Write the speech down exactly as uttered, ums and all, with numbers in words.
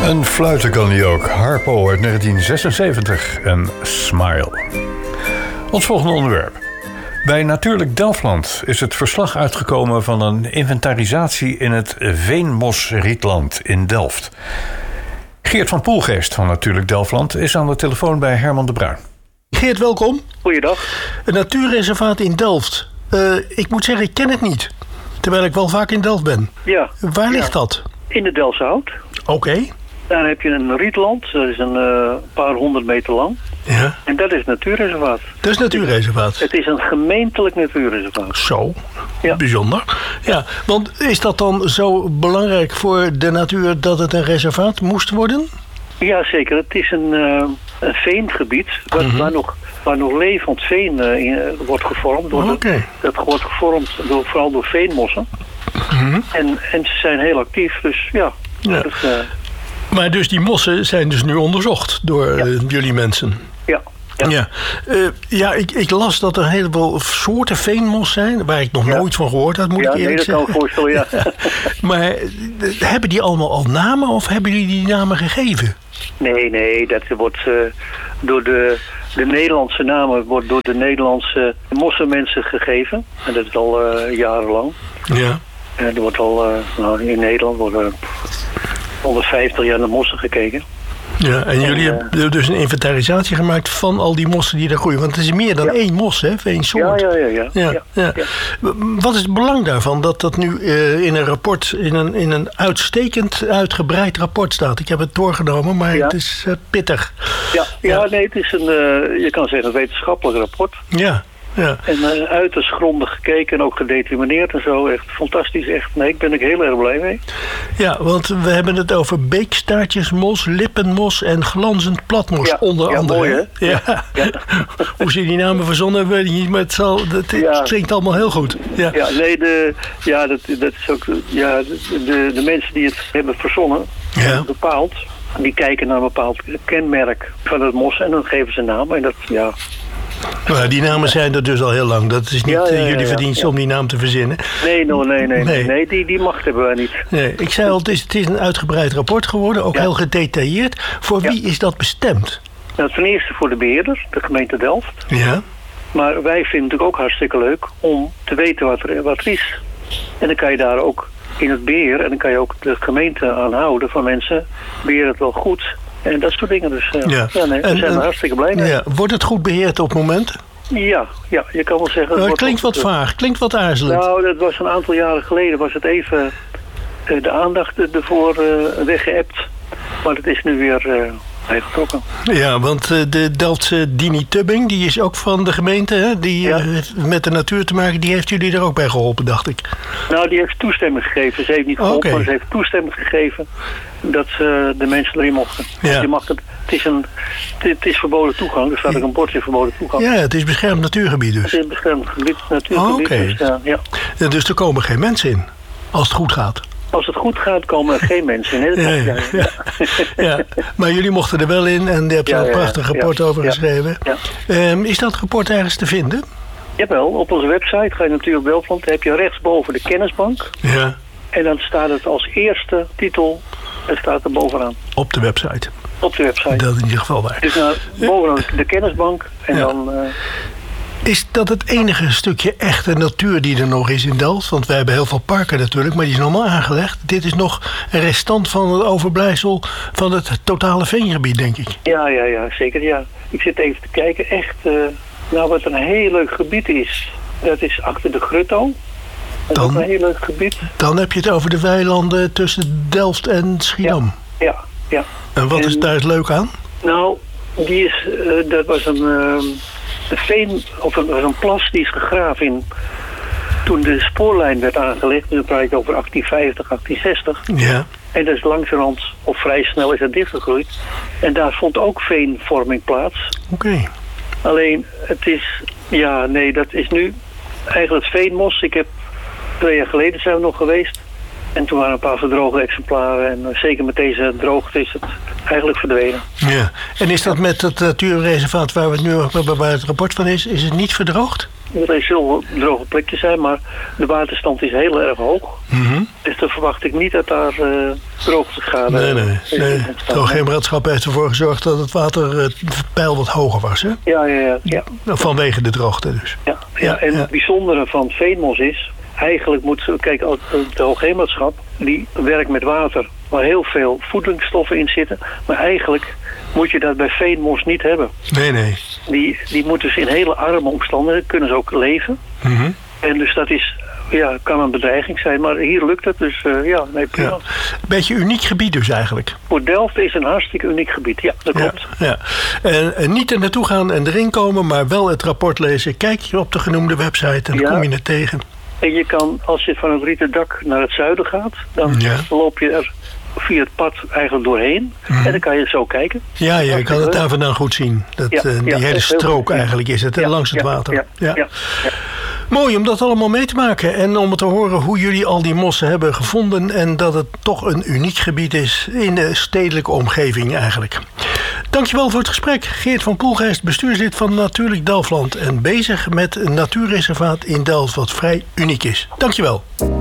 En fluiten kan hij ook. Harpo uit negentien zesenzeventig en Smile. Ons volgende onderwerp. Bij Natuurlijk Delftland is het verslag uitgekomen van een inventarisatie in het Veenmosrietland in Delft. Geert van Poelgeest van Natuurlijk Delftland is aan de telefoon bij Herman de Bruin. Geert, welkom. Goeiedag. Een natuurreservaat in Delft. Uh, ik moet zeggen, ik ken het niet. Terwijl ik wel vaak in Delft ben. Ja. Waar ligt ja. dat? In de Delftse Hout. Oké. Okay. Daar heb je een rietland. Dat is een uh, paar honderd meter lang. Ja. En dat is natuurreservaat. Dat is natuurreservaat. Het is een gemeentelijk natuurreservaat. Zo. Ja. Bijzonder. Ja, want is dat dan zo belangrijk voor de natuur dat het een reservaat moest worden? Ja, zeker. Het is een, uh, een veengebied waar, mm-hmm. waar, nog, waar nog levend veen uh, in, uh, wordt gevormd. Door okay. de, dat wordt gevormd door, vooral door veenmossen. Mm-hmm. En, en ze zijn heel actief, dus ja. ja. Dus, uh, maar dus die mossen zijn dus nu onderzocht door ja. uh, jullie mensen? Ja. Ja, ja. Uh, ja ik, ik las dat er een heleboel soorten veenmos zijn, waar ik nog ja. nooit van gehoord had, moet ja, ik eerlijk nee, zeggen. dat kan ik voorstellen, ja. Maar uh, hebben die allemaal al namen of hebben jullie die namen gegeven? Nee, nee, dat wordt uh, door de, de Nederlandse namen wordt door de Nederlandse mossenmensen gegeven. En dat is al uh, jarenlang. Ja. En er wordt al, uh, nou, in Nederland worden honderdvijftig jaar naar mossen gekeken. Ja, en jullie en, uh, hebben dus een inventarisatie gemaakt van al die mossen die daar groeien. Want het is meer dan ja. één mos, hè? Één soort. Ja, ja, ja. ja, ja, ja, ja. ja. Wat is het belang daarvan dat dat nu uh, in een rapport, in een, in een uitstekend uitgebreid rapport staat? Ik heb het doorgenomen, maar ja. het is uh, pittig. Ja, ja, ja, nee, het is een, uh, je kan zeggen, een wetenschappelijk rapport. Ja. Ja. En uh, uiterst grondig gekeken en ook gedetermineerd en zo. Echt fantastisch. Echt. Nee, ik ben er heel erg blij mee. Ja, want we hebben het over beekstaartjesmos, lippenmos en glanzend platmos. Ja, onder ja, andere. Mooi, hè? Ja. Ja. Hoe ze die namen verzonnen hebben, weet ik niet. Maar het, zal, het, het ja. klinkt allemaal heel goed. Ja, ja nee, de, ja, dat, dat is ook... Ja, de, de mensen die het hebben verzonnen, ja. bepaald, die kijken naar een bepaald kenmerk van het mos en dan geven ze naam. En dat, ja... Nou, die namen zijn er dus al heel lang. Dat is niet ja, ja, ja, jullie verdienst ja, ja. om die naam te verzinnen. Nee, no, nee, nee, nee. nee die, die macht hebben wij niet. Nee, ik zei al, het is, het is een uitgebreid rapport geworden. Ook ja. heel gedetailleerd. Voor wie ja. is dat bestemd? Nou, ten eerste voor de beheerder, de gemeente Delft. Ja. Maar wij vinden het ook hartstikke leuk om te weten wat er, wat er is. En dan kan je daar ook in het beheer... en dan kan je ook de gemeente aanhouden van mensen... beheer het wel goed... En dat soort dingen. Dus uh, ja. Ja, nee, we en, zijn er hartstikke blij mee. Ja. Wordt het goed beheerd op het moment? Ja, ja je kan wel zeggen... Het uh, klinkt wat vaag, klinkt wat aarzelend. Nou, dat was een aantal jaren geleden. Was het even uh, de aandacht ervoor uh, weggeëpt. Maar het is nu weer... Uh, Getrokken. Ja, want uh, de Delftse Dini Tubbing, die is ook van de gemeente, hè? Die ja. uh, met de natuur te maken, die heeft jullie er ook bij geholpen, dacht ik. Nou, die heeft toestemming gegeven. Ze heeft niet geholpen, okay. maar ze heeft toestemming gegeven dat uh, de mensen erin mochten. Ja. Je mag het, het, is een, het is verboden toegang, er staat ook een bordje verboden toegang. Ja, het is beschermd natuurgebied dus. Het is beschermd gebied, natuurgebied. Oh, okay. Dus, uh, ja. Ja, dus er komen geen mensen in, als het goed gaat. Als het goed gaat, komen er geen mensen in. Ja, ja, ja. ja, maar jullie mochten er wel in en daar heb je ja, een prachtig ja, rapport ja, over ja, geschreven. Ja. Um, is dat rapport ergens te vinden? Jawel, op onze website ga je natuurlijk op Delftland. Dan heb je rechtsboven de kennisbank. Ja. En dan staat het als eerste titel, het staat er bovenaan. Op de website? Op de website. Dat is in ieder geval waar. Dus nou, bovenaan de kennisbank en ja. dan... Uh, Is dat het enige stukje echte natuur die er nog is in Delft? Want wij hebben heel veel parken natuurlijk, maar die is allemaal aangelegd. Dit is nog een restant van het overblijfsel van het totale veengebied, denk ik. Ja, ja, ja, zeker ja. Ik zit even te kijken. Echt, uh, nou wat een heel leuk gebied is. Dat is achter de Grutto. Dat dan, is een heel leuk gebied. Dan heb je het over de weilanden tussen Delft en Schiedam. Ja, ja. ja. En wat en, is daar leuk aan? Nou, die is, uh, dat was een... Uh, Een veen, of een, een plas die is gegraven in, toen de spoorlijn werd aangelegd. Nu praat ik over achttien vijftig, achttien zestig. Ja. En dat is langzamerhand, of vrij snel is het dichtgegroeid. En daar vond ook veenvorming plaats. Oké. Okay. Alleen, het is, ja, nee, dat is nu eigenlijk het veenmos. Ik heb, twee jaar geleden zijn we nog geweest. En toen waren een paar verdroogde exemplaren. En zeker met deze droogte is het eigenlijk verdwenen. Ja. En is dat met het natuurreservaat waar, we het nu, waar het rapport van is, is het niet verdroogd? Er zullen wel droge plekjes zijn, maar de waterstand is heel erg hoog. Mm-hmm. Dus dan verwacht ik niet dat daar uh, droogteschade... Nee, nee. nee. Het Hoogheemraadschap heeft ervoor gezorgd dat het waterpeil wat hoger was, hè? Ja, ja, ja. ja. Vanwege de droogte dus. Ja, ja. ja en ja. Het bijzondere van veenmos is... Eigenlijk moet, kijk, het Hoogheemraadschap die werkt met water waar heel veel voedingsstoffen in zitten. Maar eigenlijk moet je dat bij veenmos niet hebben. Nee, nee. Die, die moeten dus in hele arme omstandigheden, kunnen ze ook leven. Mm-hmm. En dus dat is, ja, kan een bedreiging zijn. Maar hier lukt het, dus uh, ja, nee, prima. Ja. Een beetje uniek gebied dus eigenlijk. Voor Delft is een hartstikke uniek gebied, ja, dat klopt. Ja, ja. En, en niet er naartoe gaan en erin komen, maar wel het rapport lezen. Kijk je op de genoemde website en dan ja. kom je het tegen. En je kan, als je van het rieten dak naar het zuiden gaat, dan ja. loop je er via het pad eigenlijk doorheen. Mm. En dan kan je zo kijken. Ja, je kan het daar vandaan goed zien. Dat, ja, uh, die ja, hele strook eigenlijk is het, ja, langs het ja, water. Ja, ja, ja. Ja. Mooi om dat allemaal mee te maken. En om te horen hoe jullie al die mossen hebben gevonden. En dat het toch een uniek gebied is in de stedelijke omgeving eigenlijk. Dankjewel voor het gesprek. Geert van Poelgeest, bestuurslid van Natuurlijk Delftland. En bezig met een natuurreservaat in Delft wat vrij uniek is. Dankjewel.